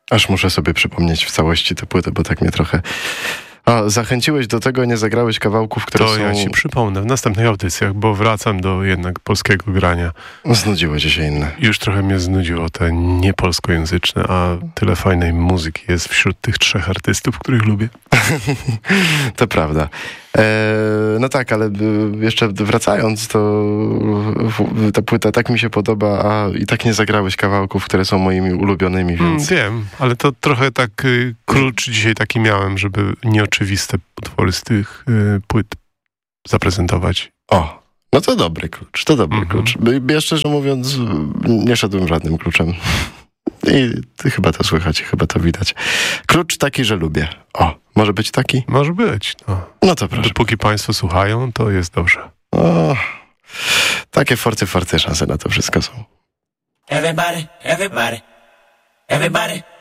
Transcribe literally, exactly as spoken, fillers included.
Aż muszę sobie przypomnieć w całości tę płytę, bo tak mnie trochę... A, zachęciłeś do tego, nie zagrałeś kawałków, które to są... To ja ci przypomnę w następnych audycjach, bo wracam do jednak polskiego grania. Znudziło ci się inne. Już trochę mnie znudziło te niepolskojęzyczne, a tyle fajnej muzyki jest wśród tych trzech artystów, których lubię. To prawda. E, no tak, ale jeszcze wracając, to ta płyta tak mi się podoba, a i tak nie zagrałeś kawałków, które są moimi ulubionymi, więc... Mm, wiem, ale to trochę tak y, klucz dzisiaj taki miałem, żeby nieoczywiste utwory z tych y, płyt zaprezentować. O, no to dobry klucz, to dobry mm-hmm. klucz. Ja szczerze mówiąc nie szedłem żadnym kluczem. I chyba to słychać, chyba to widać. Klucz taki, że lubię. O, może być taki? Może być, no. No to proszę. Dopóki państwo słuchają, to jest dobrze. O, takie forty, forty szanse na to wszystko są. Everybody, everybody, everybody.